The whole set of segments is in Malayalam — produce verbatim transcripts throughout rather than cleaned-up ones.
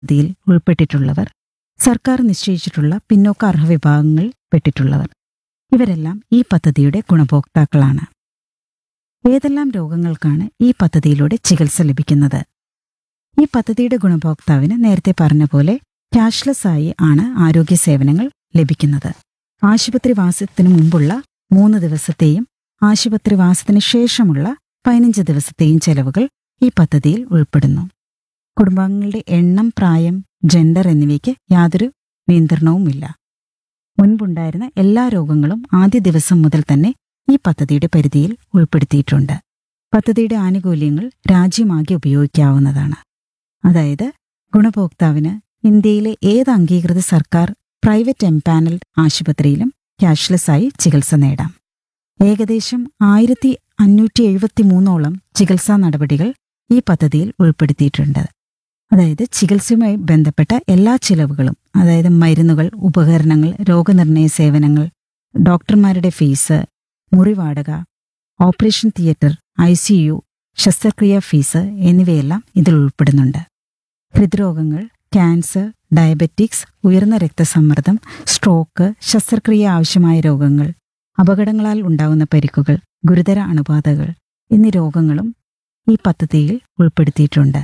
പദ്ധതിയിൽ ഉൾപ്പെട്ടിട്ടുള്ളവർ, സർക്കാർ നിശ്ചയിച്ചിട്ടുള്ള പിന്നോക്ക അർഹ വിഭാഗങ്ങളിൽ പെട്ടിട്ടുള്ളവർ ഇവരെല്ലാം ഈ പദ്ധതിയുടെ ഗുണഭോക്താക്കളാണ്. ഏതെല്ലാം രോഗങ്ങൾക്കാണ് ഈ പദ്ധതിയിലൂടെ ചികിത്സ ലഭിക്കുന്നത്? ഈ പദ്ധതിയുടെ ഗുണഭോക്താവിന് നേരത്തെ പറഞ്ഞ പോലെ ക്യാഷ്ലെസ് ആയി ആണ് ആരോഗ്യ സേവനങ്ങൾ ലഭിക്കുന്നത്. ആശുപത്രിവാസത്തിനു മുമ്പുള്ള മൂന്ന് ദിവസത്തെയും ആശുപത്രിവാസത്തിന് ശേഷമുള്ള പതിനഞ്ച് ദിവസത്തെയും ചെലവുകൾ ഈ പദ്ധതിയിൽ ഉൾപ്പെടുന്നു. കുടുംബാംഗങ്ങളുടെ എണ്ണം, പ്രായം, ജെൻഡർ എന്നിവയ്ക്ക് യാതൊരു നിയന്ത്രണവുമില്ല. മുൻപുണ്ടായിരുന്ന എല്ലാ രോഗങ്ങളും ആദ്യ ദിവസം മുതൽ തന്നെ ഈ പദ്ധതിയുടെ പരിധിയിൽ ഉൾപ്പെടുത്തിയിട്ടുണ്ട്. പദ്ധതിയുടെ ആനുകൂല്യങ്ങൾ രാജ്യമാകെ ഉപയോഗിക്കാവുന്നതാണ്. അതായത് ഗുണഭോക്താവിന് ഇന്ത്യയിലെ ഏത് അംഗീകൃത സർക്കാർ പ്രൈവറ്റ് എംപാനൽഡ് ആശുപത്രിയിലും ക്യാഷ്ലെസ് ആയി ചികിത്സ നേടാം. ഏകദേശം ആയിരത്തി അഞ്ഞൂറ്റി എഴുപത്തി മൂന്നോളം ചികിത്സാ നടപടികൾ ഈ പദ്ധതിയിൽ ഉൾപ്പെടുത്തിയിട്ടുണ്ട്. അതായത് ചികിത്സയുമായി ബന്ധപ്പെട്ട എല്ലാ ചിലവുകളും, അതായത് മരുന്നുകൾ, ഉപകരണങ്ങൾ, രോഗനിർണയ സേവനങ്ങൾ, ഡോക്ടർമാരുടെ fees, മുറിവാടക, operation theatre, I C U, ശസ്ത്രക്രിയാ ഫീസ് എന്നിവയെല്ലാം ഇതിൽ ഉൾപ്പെടുന്നുണ്ട്. ഹൃദ്രോഗങ്ങൾ, ക്യാൻസർ, ഡയബറ്റിക്സ്, ഉയർന്ന രക്തസമ്മർദ്ദം, സ്ട്രോക്ക്, ശസ്ത്രക്രിയ ആവശ്യമായ രോഗങ്ങൾ, അപകടങ്ങളാൽ ഉണ്ടാകുന്ന പരിക്കുകൾ, ഗുരുതര അണുബാധകൾ എന്നീ രോഗങ്ങളും ഈ പദ്ധതിയിൽ ഉൾപ്പെടുത്തിയിട്ടുണ്ട്.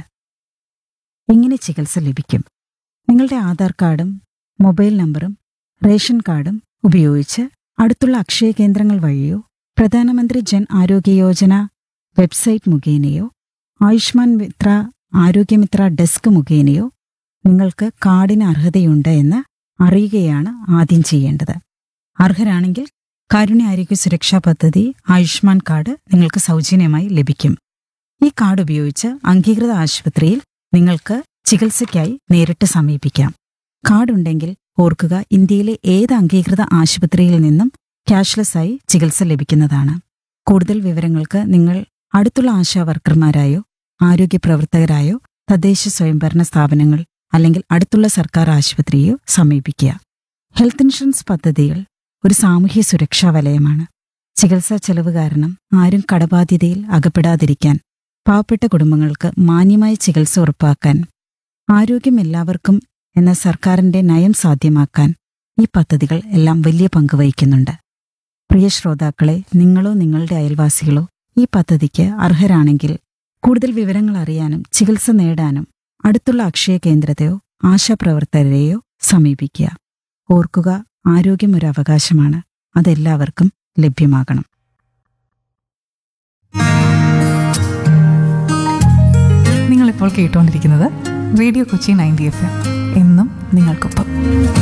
എങ്ങനെ ചികിത്സ ലഭിക്കും? നിങ്ങളുടെ ആധാർ കാർഡും മൊബൈൽ നമ്പറും റേഷൻ കാർഡും ഉപയോഗിച്ച് അടുത്തുള്ള അക്ഷയ കേന്ദ്രങ്ങൾ വഴിയോ പ്രധാനമന്ത്രി ജൻ ആരോഗ്യ യോജന വെബ്സൈറ്റ് മുഖേനയോ ആയുഷ്മാൻ മിത്ര ആരോഗ്യമിത്ര ഡെസ്ക് മുഖേനയോ നിങ്ങൾക്ക് കാർഡിന് അർഹതയുണ്ട് എന്ന് അറിയുകയാണ് ആദ്യം ചെയ്യേണ്ടത്. അർഹരാണെങ്കിൽ കാരുണ്യ ആരോഗ്യ സുരക്ഷാ പദ്ധതി ആയുഷ്മാൻ കാർഡ് നിങ്ങൾക്ക് സൗജന്യമായി ലഭിക്കും. ഈ കാർഡ് ഉപയോഗിച്ച് അംഗീകൃത ആശുപത്രിയിൽ നിങ്ങൾക്ക് ചികിത്സയ്ക്കായി നേരിട്ട് സമീപിക്കാം. കാർഡുണ്ടെങ്കിൽ ഓർക്കുക, ഇന്ത്യയിലെ ഏത് അംഗീകൃത ആശുപത്രിയിൽ നിന്നും ക്യാഷ്ലെസ് ആയി ചികിത്സ ലഭിക്കുന്നതാണ്. കൂടുതൽ വിവരങ്ങൾക്ക് നിങ്ങൾ അടുത്തുള്ള ആശാ വർക്കർമാരായോ ആരോഗ്യ പ്രവർത്തകരായോ തദ്ദേശ സ്വയംഭരണ സ്ഥാപനങ്ങൾ അല്ലെങ്കിൽ അടുത്തുള്ള സർക്കാർ ആശുപത്രിയോ സമീപിക്കുക. ഹെൽത്ത് ഇൻഷുറൻസ് പദ്ധതികൾ ഒരു സാമൂഹ്യ സുരക്ഷാ വലയമാണ്. ചികിത്സാ ചെലവ് കാരണം ആരും കടബാധ്യതയിൽ അകപ്പെടാതിരിക്കാൻ, പാവപ്പെട്ട കുടുംബങ്ങൾക്ക് മാന്യമായ ചികിത്സ ഉറപ്പാക്കാൻ, ആരോഗ്യം എല്ലാവർക്കും എന്ന സർക്കാരിന്റെ നയം സാധ്യമാക്കാൻ ഈ പദ്ധതികൾ എല്ലാം വലിയ പങ്ക് വഹിക്കുന്നുണ്ട്. പ്രിയ ശ്രോതാക്കളെ, നിങ്ങളോ നിങ്ങളുടെ അയൽവാസികളോ ഈ പദ്ധതിക്ക് അർഹരാണെങ്കിൽ കൂടുതൽ വിവരങ്ങൾ അറിയാനും ചികിത്സ നേടാനും അടുത്തുള്ള അക്ഷയ കേന്ദ്രത്തെയോ ആശാപ്രവർത്തകരെയോ സമീപിക്കുക. ഓർക്കുക, ആരോഗ്യം ഒരു അവകാശമാണ്. അതെല്ലാവർക്കും ലഭ്യമാകണം. നിങ്ങളിപ്പോൾ കേട്ടുകൊണ്ടിരിക്കുന്നത് radio Kochi ninety F M. എന്നും നിങ്ങൾക്കൊപ്പം.